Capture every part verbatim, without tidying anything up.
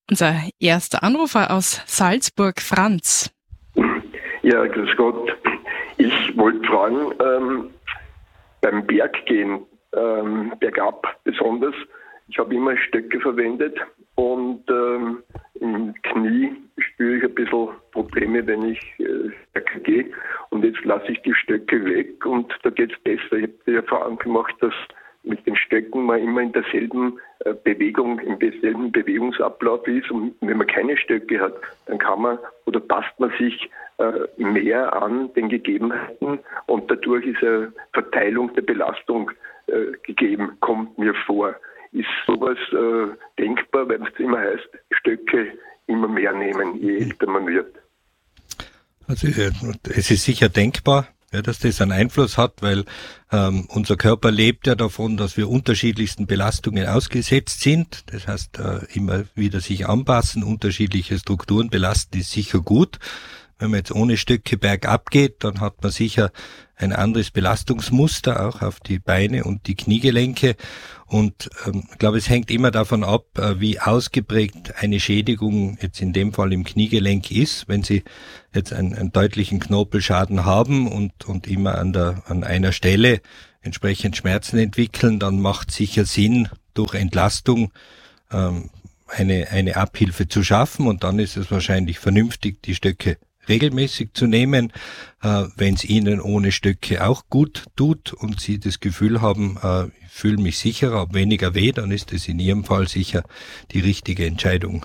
Unser erster Anrufer aus Salzburg, Franz. Ja, grüß Gott. Ich wollte fragen, ähm, beim Berggehen, ähm, bergab besonders, ich habe immer Stöcke verwendet und ähm, im Knie spüre ich ein bisschen Probleme, wenn ich äh, stärker gehe. Und jetzt lasse ich die Stöcke weg und da geht es besser. Ich habe die Erfahrung gemacht, dass mit den Stöcken man immer in derselben äh, Bewegung, im selben Bewegungsablauf ist. Und wenn man keine Stöcke hat, dann kann man oder passt man sich äh, mehr an den Gegebenheiten und dadurch ist eine Verteilung der Belastung äh, gegeben, kommt mir vor. Ist sowas äh, denkbar, weil es immer heißt, Stöcke immer mehr nehmen, je älter man wird? Also es ist sicher denkbar, ja, dass das einen Einfluss hat, weil ähm, unser Körper lebt ja davon, dass wir unterschiedlichsten Belastungen ausgesetzt sind. Das heißt, äh, immer wieder sich anpassen, unterschiedliche Strukturen belasten ist sicher gut. Wenn man jetzt ohne Stöcke bergab geht, dann hat man sicher ein anderes Belastungsmuster auch auf die Beine und die Kniegelenke. Und ähm, ich glaube, es hängt immer davon ab, äh, wie ausgeprägt eine Schädigung jetzt in dem Fall im Kniegelenk ist. Wenn Sie jetzt einen, einen deutlichen Knorpelschaden haben und, und immer an der an einer Stelle entsprechend Schmerzen entwickeln, dann macht sicher Sinn, durch Entlastung ähm, eine eine Abhilfe zu schaffen. Und dann ist es wahrscheinlich vernünftig, die Stöcke regelmäßig zu nehmen, äh, wenn es Ihnen ohne Stöcke auch gut tut und Sie das Gefühl haben, äh, ich fühle mich sicherer, habe weniger weh, dann ist es in Ihrem Fall sicher die richtige Entscheidung.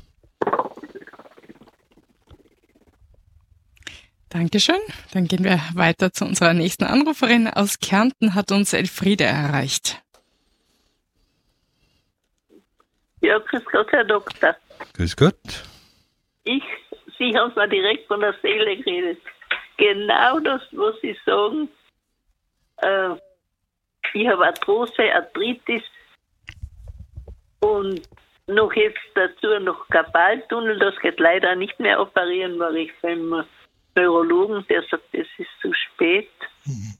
Dankeschön. Dann gehen wir weiter zu unserer nächsten Anruferin. Aus Kärnten hat uns Elfriede erreicht. Ja, grüß Gott, Herr Doktor. Grüß Gott. Ich Sie haben mir direkt von der Seele geredet. Genau das, was Sie sagen. Äh, ich habe Arthrose, Arthritis und noch jetzt dazu noch Karpaltunnel. Das geht leider nicht mehr operieren, weil ich beim Neurologen, der sagt, das ist zu spät. Mhm.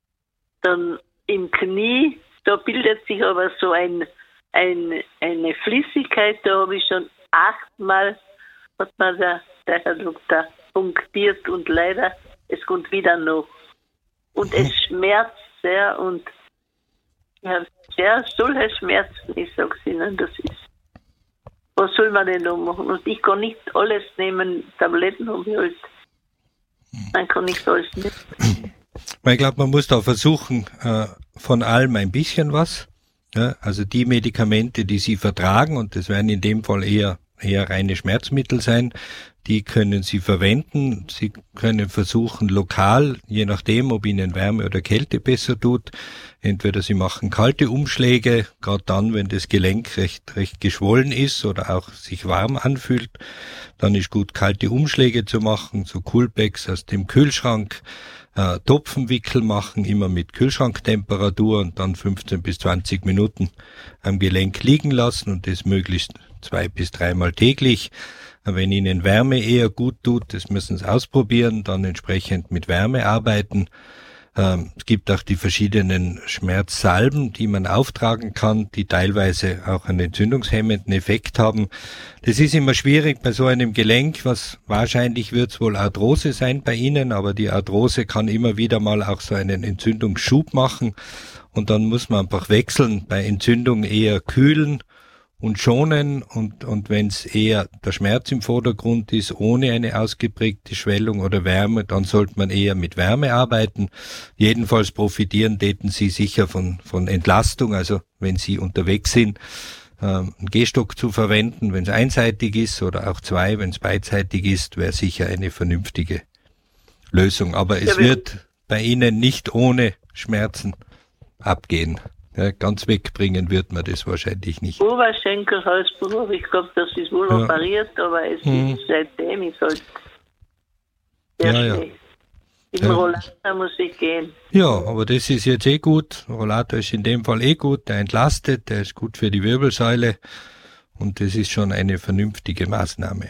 Dann im Knie, da bildet sich aber so ein, ein, eine Flüssigkeit, da habe ich schon achtmal hat man der, der Herr Doktor punktiert und leider, es kommt wieder noch. Und es schmerzt sehr und ich habe sehr solche Schmerzen, ich sag's Ihnen, das ist. Was soll man denn noch machen? Und ich kann nicht alles nehmen, Tabletten habe ich halt. Man kann nicht alles nehmen. Ich glaube, man muss da versuchen, äh, von allem ein bisschen was. Ja, also die Medikamente, die Sie vertragen, und das werden in dem Fall eher eher reine Schmerzmittel sein, die können Sie verwenden. Sie können versuchen, lokal, je nachdem, ob Ihnen Wärme oder Kälte besser tut, entweder Sie machen kalte Umschläge, gerade dann, wenn das Gelenk recht, recht geschwollen ist oder auch sich warm anfühlt, dann ist gut, kalte Umschläge zu machen, so Coolpacks aus dem Kühlschrank, äh, Topfenwickel machen, immer mit Kühlschranktemperatur und dann fünfzehn bis zwanzig Minuten am Gelenk liegen lassen und das möglichst zwei bis dreimal täglich. Wenn Ihnen Wärme eher gut tut, das müssen Sie ausprobieren, dann entsprechend mit Wärme arbeiten. Ähm, es gibt auch die verschiedenen Schmerzsalben, die man auftragen kann, die teilweise auch einen entzündungshemmenden Effekt haben. Das ist immer schwierig bei so einem Gelenk, was wahrscheinlich wird es wohl Arthrose sein bei Ihnen, aber die Arthrose kann immer wieder mal auch so einen Entzündungsschub machen und dann muss man einfach wechseln, bei Entzündung eher kühlen und schonen und, und wenn es eher der Schmerz im Vordergrund ist, ohne eine ausgeprägte Schwellung oder Wärme, dann sollte man eher mit Wärme arbeiten. Jedenfalls profitieren täten Sie sicher von, von Entlastung, also wenn Sie unterwegs sind, ähm, einen Gehstock zu verwenden, wenn es einseitig ist oder auch zwei, wenn es beidseitig ist, wäre sicher eine vernünftige Lösung. Aber es wird bei Ihnen nicht ohne Schmerzen abgehen. Ja, ganz wegbringen wird man das wahrscheinlich nicht. Oberschenkelhalsbruch habe ich gehabt, das ist wohl ja. operiert, aber es hm. ist seitdem ist halt sehr ja, schlecht. Ja. Im ja. Rollator muss ich gehen. Ja, aber das ist jetzt eh gut. Rollator ist in dem Fall eh gut, der entlastet, der ist gut für die Wirbelsäule und das ist schon eine vernünftige Maßnahme.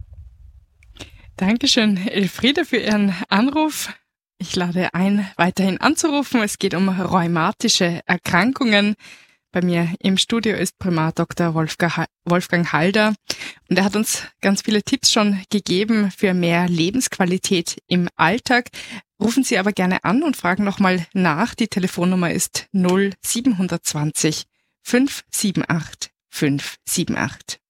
Dankeschön, Elfriede, für Ihren Anruf. Ich lade ein, weiterhin anzurufen. Es geht um rheumatische Erkrankungen. Bei Bei mir im Studio ist Primar Doktor Wolfgang Halder und er hat uns ganz viele Tipps schon gegeben für mehr Lebensqualität im Alltag. Rufen Sie aber gerne an und fragen nochmal nach. Die Telefonnummer ist null sieben zwei null fünf sieben acht fünf sieben acht.